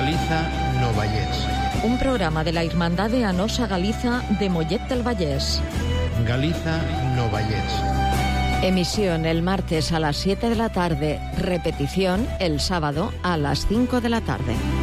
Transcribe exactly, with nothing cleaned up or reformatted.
Galiza no Vallés. Un programa de la Hermandad de Anosa Galiza de Mollet del Vallés. Galiza no Vallés. Emisión el martes a las siete de la tarde, repetición el sábado a las cinco de la tarde.